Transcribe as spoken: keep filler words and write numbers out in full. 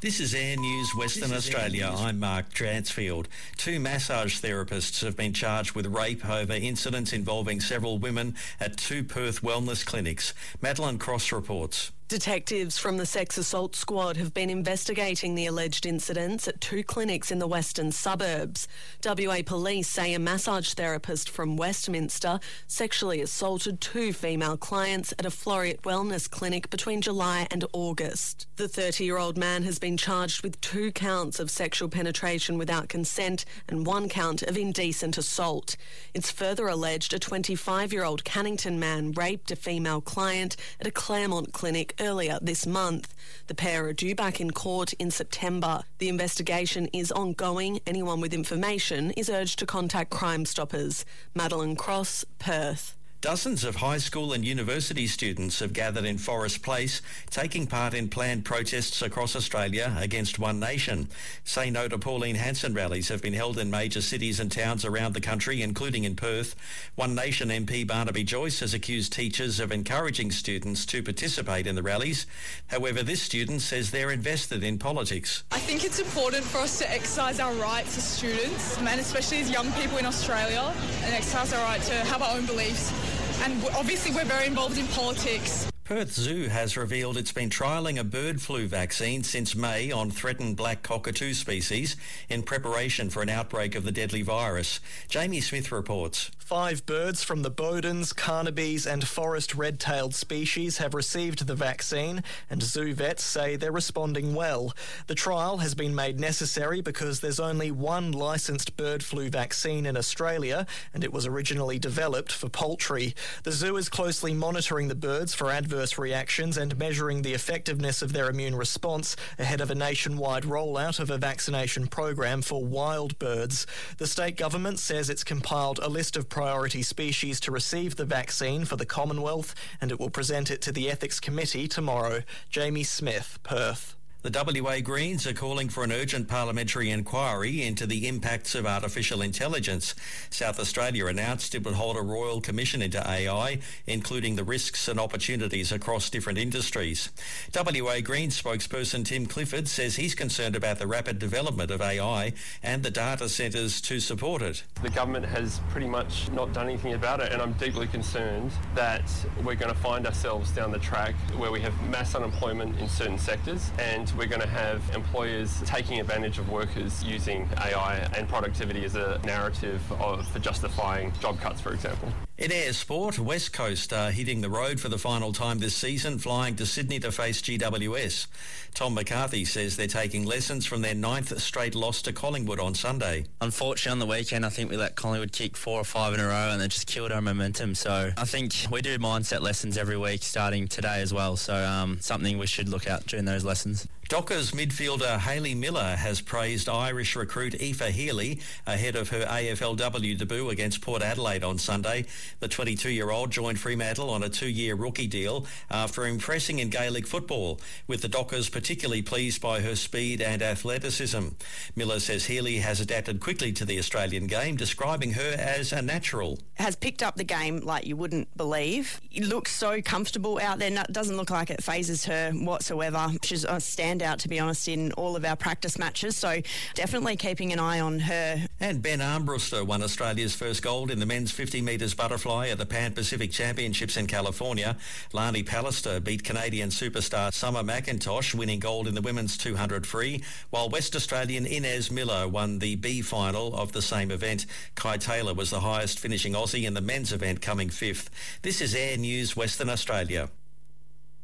This is Air News Western Australia. I'm Mark Dransfield. Two massage therapists have been charged with rape over incidents involving several women at two Perth wellness clinics. Madeline Cross reports. Detectives from the Sex Assault Squad have been investigating the alleged incidents at two clinics in the western suburbs. W A Police say a massage therapist from Westminster sexually assaulted two female clients at a Floreat Wellness clinic between July and August. The thirty-year-old man has been charged with two counts of sexual penetration without consent and one count of indecent assault. It's further alleged a twenty-five-year-old Cannington man raped a female client at a Claremont clinic earlier this month. The pair are due back in court in September. The investigation is ongoing. Anyone with information is urged to contact Crime Stoppers. Madeline Cross, Perth. Dozens of high school and university students have gathered in Forest Place, taking part in planned protests across Australia against One Nation. Say No to Pauline Hanson rallies have been held in major cities and towns around the country, including in Perth. One Nation M P Barnaby Joyce has accused teachers of encouraging students to participate in the rallies. However, this student says they're invested in politics. I think it's important for us to exercise our rights as students, and especially as young people in Australia, and exercise our right to have our own beliefs. And obviously we're very involved in politics. Perth Zoo has revealed it's been trialling a bird flu vaccine since May on threatened black cockatoo species in preparation for an outbreak of the deadly virus. Jamie Smith reports. Five birds from the Bodens, Carnabies and forest red-tailed species have received the vaccine, and zoo vets say they're responding well. The trial has been made necessary because there's only one licensed bird flu vaccine in Australia, and it was originally developed for poultry. The zoo is closely monitoring the birds for adverse reactions and measuring the effectiveness of their immune response ahead of a nationwide rollout of a vaccination program for wild birds. The state government says it's compiled a list of priority species to receive the vaccine for the Commonwealth, and it will present it to the Ethics Committee tomorrow. Jamie Smith, Perth. The W A Greens are calling for an urgent parliamentary inquiry into the impacts of artificial intelligence. South Australia announced it would hold a royal commission into A I, including the risks and opportunities across different industries. W A Greens spokesperson Tim Clifford says he's concerned about the rapid development of A I and the data centres to support it. The government has pretty much not done anything about it, and I'm deeply concerned that we're going to find ourselves down the track where we have mass unemployment in certain sectors, and we're going to have employers taking advantage of workers using A I and productivity as a narrative of, for justifying job cuts, for example. In air sport, West Coast are hitting the road for the final time this season, flying to Sydney to face G W S. Tom McCarthy says they're taking lessons from their ninth straight loss to Collingwood on Sunday. Unfortunately, on the weekend, I think we let Collingwood kick four or five in a row and they just killed our momentum. So I think we do mindset lessons every week, starting today as well. So um, something we should look at during those lessons. Dockers midfielder Hayley Miller has praised Irish recruit Aoife Healy ahead of her A F L W debut against Port Adelaide on Sunday. The twenty-two-year-old joined Fremantle on a two-year rookie deal after impressing in Gaelic football, with the Dockers particularly pleased by her speed and athleticism. Miller says Healy has adapted quickly to the Australian game, describing her as a natural. Has picked up the game like you wouldn't believe. It looks so comfortable out there. It doesn't look like it phases her whatsoever. She's a standout, to be honest, in all of our practice matches, so definitely keeping an eye on her. And Ben Armbruster won Australia's first gold in the men's fifty metres butterfly at the Pan Pacific Championships in California. Lani Pallister beat Canadian superstar Summer McIntosh, winning gold in the women's two hundred free, while West Australian Inez Miller won the B final of the same event. Kai Taylor was the highest finishing Aussie in the men's event, coming fifth. This is Air News Western Australia.